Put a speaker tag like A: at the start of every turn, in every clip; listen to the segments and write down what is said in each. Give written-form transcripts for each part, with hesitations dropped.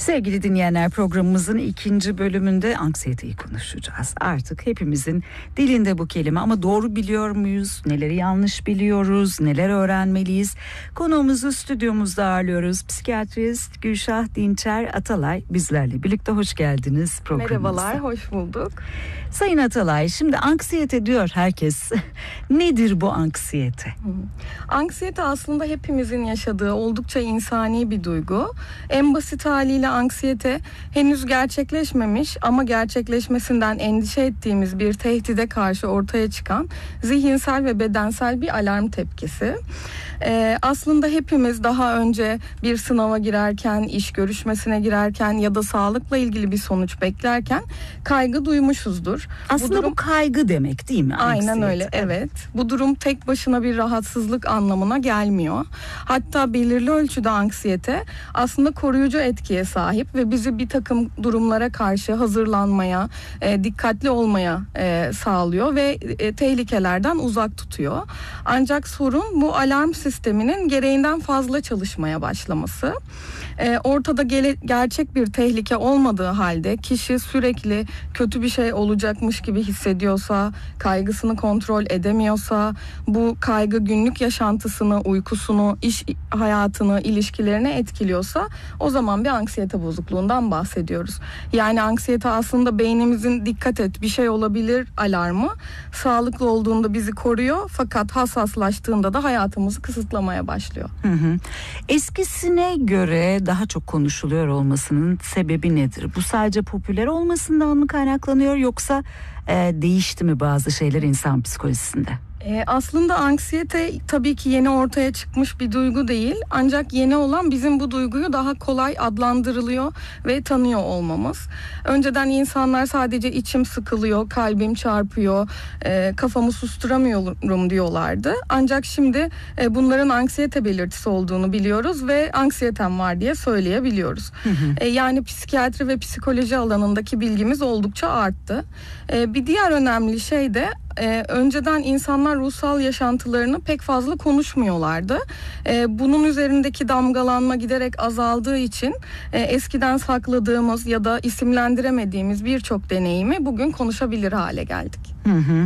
A: Sevgili dinleyenler, programımızın ikinci bölümünde anksiyeteyi konuşacağız. Artık hepimizin dilinde bu kelime ama doğru biliyor muyuz? Neleri yanlış biliyoruz? Neler öğrenmeliyiz? Konuğumuzu stüdyomuzda ağırlıyoruz. Psikiyatrist Gülşah Dinçer Atalay bizlerle birlikte. Hoş geldiniz programımıza.
B: Merhabalar, hoş bulduk.
A: Sayın Atalay, şimdi anksiyete diyor herkes. Nedir bu anksiyete?
B: Anksiyete aslında hepimizin yaşadığı oldukça insani bir duygu. En basit haliyle anksiyete henüz gerçekleşmemiş ama gerçekleşmesinden endişe ettiğimiz bir tehdide karşı ortaya çıkan zihinsel ve bedensel bir alarm tepkisi. Aslında hepimiz daha önce bir sınava girerken, iş görüşmesine girerken ya da sağlıkla ilgili bir sonuç beklerken kaygı duymuşuzdur.
A: Aslında bu kaygı demek değil mi?
B: Aynen
A: Anksiyete.
B: öyle, evet. Bu durum tek başına bir rahatsızlık anlamına gelmiyor. Hatta belirli ölçüde anksiyete aslında koruyucu etkiye sahip ve bizi bir takım durumlara karşı hazırlanmaya, dikkatli olmaya sağlıyor ve tehlikelerden uzak tutuyor. Ancak sorun bu alarm sisteminin gereğinden fazla çalışmaya başlaması. Ortada gerçek bir tehlike olmadığı halde kişi sürekli kötü bir şey olacakmış gibi hissediyorsa, kaygısını kontrol edemiyorsa, bu kaygı günlük yaşantısını, uykusunu, iş hayatını, ilişkilerini etkiliyorsa o zaman bir anksiyete bozukluğundan bahsediyoruz. Yani anksiyete aslında beynimizin dikkat et bir şey olabilir alarmı. Sağlıklı olduğunda bizi koruyor fakat hassaslaştığında da hayatımızı kısıtlamaya başlıyor.
A: Eskisine göre daha çok konuşuluyor olmasının sebebi nedir? Bu sadece popüler olmasından mı kaynaklanıyor yoksa değişti mi bazı şeyler insan psikolojisinde?
B: Aslında anksiyete tabii ki yeni ortaya çıkmış bir duygu değil. Ancak yeni olan bizim bu duyguyu daha kolay adlandırılıyor ve tanıyor olmamız. Önceden insanlar sadece içim sıkılıyor, kalbim çarpıyor, kafamı susturamıyorum diyorlardı. Ancak şimdi bunların anksiyete belirtisi olduğunu biliyoruz ve anksiyetem var diye söyleyebiliyoruz. Yani psikiyatri ve psikoloji alanındaki bilgimiz oldukça arttı. Bir diğer önemli şey de önceden insanlar ruhsal yaşantılarını pek fazla konuşmuyorlardı. Bunun üzerindeki damgalanma giderek azaldığı için eskiden sakladığımız ya da isimlendiremediğimiz birçok deneyimi bugün konuşabilir hale geldik.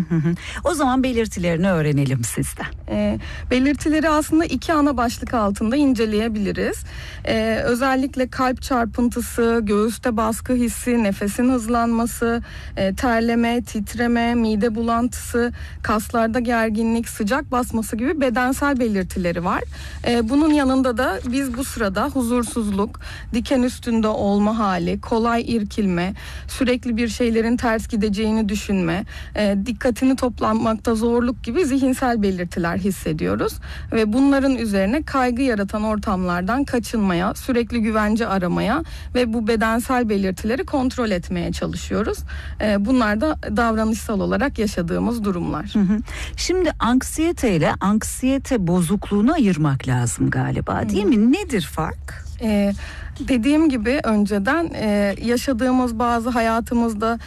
A: O zaman belirtilerini öğrenelim sizden.
B: Belirtileri aslında iki ana başlık altında inceleyebiliriz. Özellikle kalp çarpıntısı, göğüste baskı hissi, nefesin hızlanması, terleme, titreme, mide bulantısı, kaslarda gerginlik, sıcak basması gibi bedensel belirtileri var. Bunun yanında da biz bu sırada huzursuzluk, diken üstünde olma hali, kolay irkilme, sürekli bir şeylerin ters gideceğini düşünme, dikkatini toplanmakta zorluk gibi zihinsel belirtiler hissediyoruz. Ve bunların üzerine kaygı yaratan ortamlardan kaçınmaya, sürekli güvence aramaya ve bu bedensel belirtileri kontrol etmeye çalışıyoruz. Bunlar da davranışsal olarak yaşadığımız durumlar.
A: Şimdi anksiyete ile anksiyete bozukluğunu ayırmak lazım galiba, değil mi? Nedir fark?
B: Dediğim gibi önceden yaşadığımız bazı hayatımızda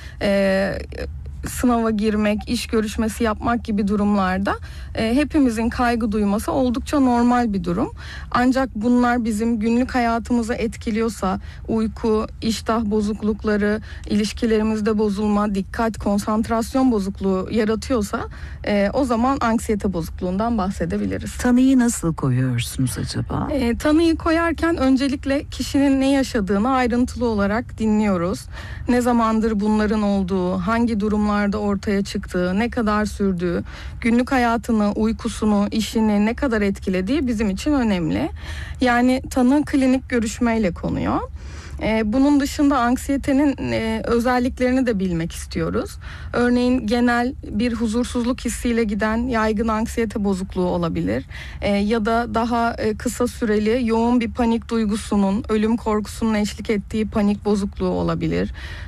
B: sınava girmek, iş görüşmesi yapmak gibi durumlarda hepimizin kaygı duyması oldukça normal bir durum. Ancak bunlar bizim günlük hayatımızı etkiliyorsa, uyku, iştah bozuklukları, ilişkilerimizde bozulma, dikkat, konsantrasyon bozukluğu yaratıyorsa o zaman anksiyete bozukluğundan bahsedebiliriz.
A: Tanıyı nasıl koyuyorsunuz acaba?
B: Tanıyı koyarken öncelikle kişinin ne yaşadığını ayrıntılı olarak dinliyoruz. Ne zamandır bunların olduğu, hangi durumlarda ortaya çıktığı, ne kadar sürdüğü, günlük hayatını, uykusunu, işini ne kadar etkilediği bizim için önemli. Yani tanı klinik görüşmeyle konuyor. Bunun dışında anksiyetenin özelliklerini de bilmek istiyoruz. Örneğin genel bir huzursuzluk hissiyle giden yaygın anksiyete bozukluğu olabilir. Ya da daha kısa süreli yoğun bir panik duygusunun, ölüm korkusunun eşlik ettiği panik bozukluğu olabilir.